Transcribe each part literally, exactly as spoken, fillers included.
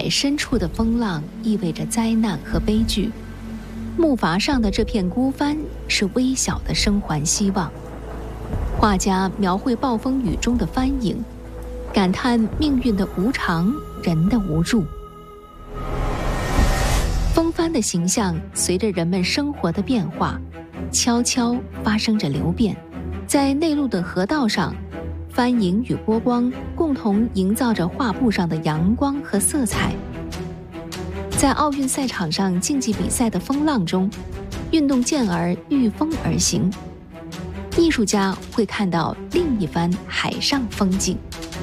海深处的风浪意味着灾难和悲剧，木筏上的这片孤帆是微小的生还希望。画家描绘暴风雨中的帆影，感叹命运的无常，人的无助。风帆的形象随着人们生活的变化，悄悄发生着流变。在内陆的河道上，帆影与波光共同营造着画布上的阳光和色彩。在奥运赛场上竞技比赛的风浪中，运动健儿御风而行，艺术家会看到另一番海上风景。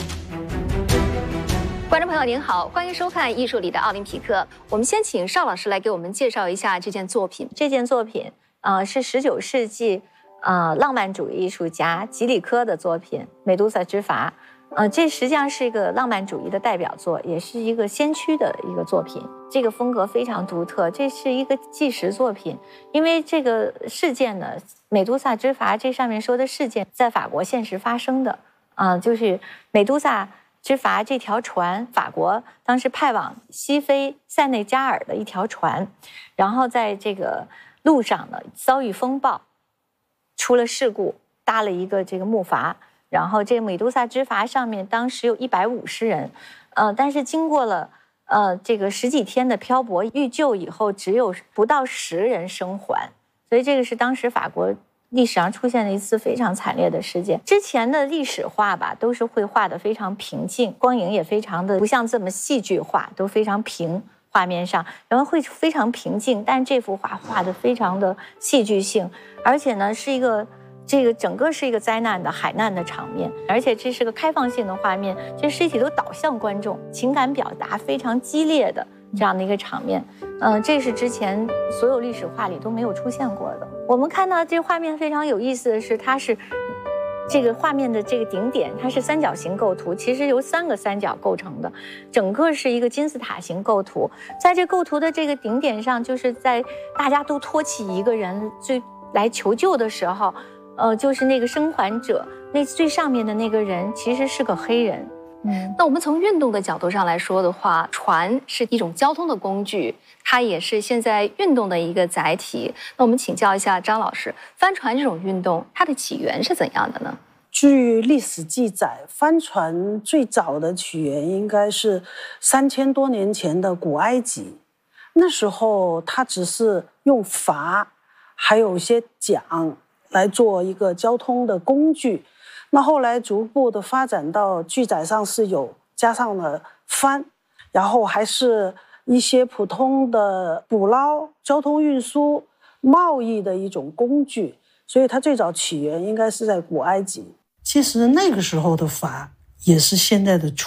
观众朋友您好，欢迎收看《艺术里的奥林匹克》。我们先请邵老师来给我们介绍一下这件作品。 这件作品，呃，是十九世纪呃浪漫主义艺术家吉里科的作品《美杜莎之筏》。呃，这实际上是一个浪漫主义的代表作，也是一个先驱的一个作品。这个风格非常独特，这是一个纪实作品。因为这个事件呢，美杜莎之筏这上面说的事件在法国现实发生的，啊、呃，就是美杜莎之筏这条船，法国当时派往西非塞内加尔的一条船，然后在这个路上呢遭遇风暴，出了事故，搭了一个这个木筏。然后这个美杜莎之筏上面当时有一百五十人，呃，但是经过了呃这个十几天的漂泊遇救以后，只有不到十人生还，所以这个是当时法国历史上出现了一次非常惨烈的事件。之前的历史画吧，都是会画得非常平静，光影也非常的不像这么戏剧化，都非常平，画面上然后会非常平静。但这幅画画得非常的戏剧性，而且呢是一个。这个整个是一个灾难的海难的场面，而且这是个开放性的画面，这尸体都倒向观众，情感表达非常激烈的这样的一个场面。嗯、呃，这是之前所有历史画里都没有出现过的。我们看到这画面非常有意思的是，它是这个画面的这个顶点，它是三角形构图，其实由三个三角构成的，整个是一个金字塔形构图。在这构图的这个顶点上，就是在大家都托起一个人最来求救的时候。呃，就是那个生还者，那最上面的那个人其实是个黑人。 嗯，那我们从运动的角度上来说的话，船是一种交通的工具，它也是现在运动的一个载体。那我们请教一下张老师，帆船这种运动，它的起源是怎样的呢？ 据历史记载，帆船最早的起源应该是三千多年前的古埃及。那时候它只是用筏，还有一些桨。来做一个交通的工具，那后来逐步的发展到记载上是有加上了帆，然后还是一些普通的捕捞、交通运输、贸易的一种工具，所以它最早起源应该是在古埃及。其实那个时候的筏也是现在的